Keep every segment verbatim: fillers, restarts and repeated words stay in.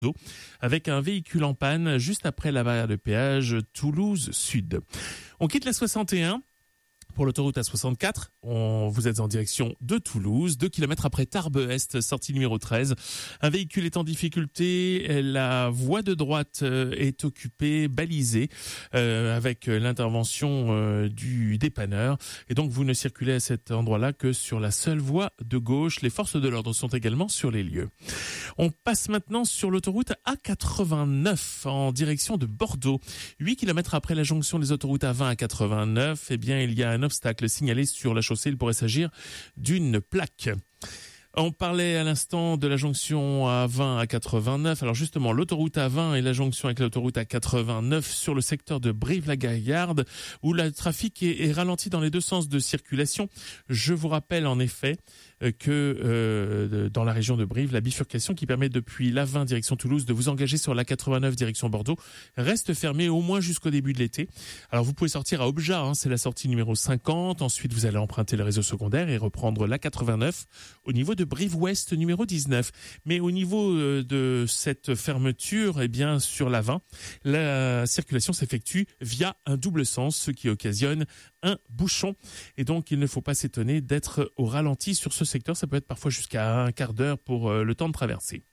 avec un véhicule en panne juste après la barrière de péage Toulouse Sud. On quitte la soixante et un. Pour l'autoroute A soixante-quatre, on, vous êtes en direction de Toulouse, deux kilomètres après Tarbes-Est, sortie numéro treize. Un véhicule est en difficulté, la voie de droite est occupée, balisée, euh, avec l'intervention euh, du dépanneur. Et donc vous ne circulez à cet endroit-là que sur la seule voie de gauche. Les forces de l'ordre sont également sur les lieux. On passe maintenant sur l'autoroute A quatre-vingt-neuf en direction de Bordeaux. huit kilomètres après la jonction des autoroutes A vingt à quatre-vingt-neuf, eh bien il y a un obstacle signalé sur la chaussée. Il pourrait s'agir d'une plaque. On parlait à l'instant de la jonction A vingt à quatre-vingt-neuf. Alors justement, l'autoroute A vingt et la jonction avec l'autoroute A quatre-vingt-neuf sur le secteur de Brive-la-Gaillarde où le trafic est, est ralenti dans les deux sens de circulation. Je vous rappelle en effet que euh, dans la région de Brive, la bifurcation qui permet depuis l'A vingt direction Toulouse de vous engager sur l'A quatre-vingt-neuf direction Bordeaux reste fermée au moins jusqu'au début de l'été. Alors vous pouvez sortir à Obja, hein, c'est la sortie numéro cinquante. Ensuite, vous allez emprunter le réseau secondaire et reprendre l'A quatre-vingt-neuf au niveau de Brive-Ouest numéro dix-neuf. Mais au niveau euh, de cette fermeture, eh bien sur l'A vingt, la circulation s'effectue via un double sens, ce qui occasionne un bouchon. Et donc, il ne faut pas s'étonner d'être au ralenti sur ce secteur. Ça peut être parfois jusqu'à un quart d'heure pour euh, le temps de traverser.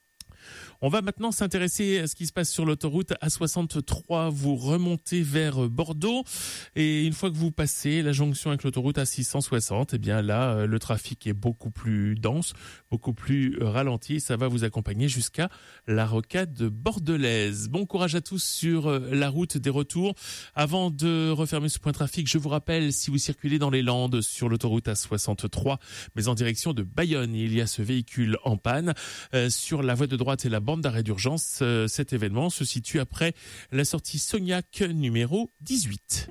On va maintenant s'intéresser à ce qui se passe sur l'autoroute A soixante-trois. Vous remontez vers Bordeaux et une fois que vous passez la jonction avec l'autoroute A six cent soixante, eh bien là, le trafic est beaucoup plus dense, beaucoup plus ralenti. Ça va vous accompagner jusqu'à la rocade bordelaise. Bon courage à tous sur la route des retours. Avant de refermer ce point trafic, je vous rappelle, si vous circulez dans les Landes sur l'autoroute A soixante-trois, mais en direction de Bayonne, il y a ce véhicule en panne. Euh, sur la voie de droite et la bande d'arrêt d'urgence, euh, cet événement se situe après la sortie Sognac numéro dix-huit.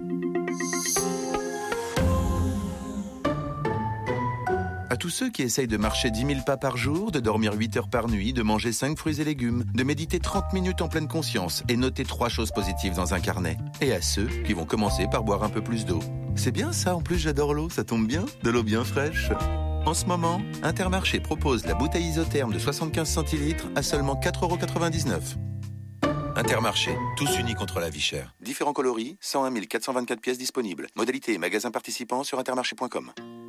À tous ceux qui essayent de marcher dix mille pas par jour, de dormir huit heures par nuit, de manger cinq fruits et légumes, de méditer trente minutes en pleine conscience et noter trois choses positives dans un carnet. Et à ceux qui vont commencer par boire un peu plus d'eau. C'est bien ça, en plus j'adore l'eau, ça tombe bien, de l'eau bien fraîche. En ce moment, Intermarché propose la bouteille isotherme de soixante-quinze centilitres à seulement quatre euros quatre-vingt-dix-neuf. Intermarché, tous unis contre la vie chère. Différents coloris, cent un mille quatre cent vingt-quatre pièces disponibles. Modalité et magasin participant sur intermarché point com.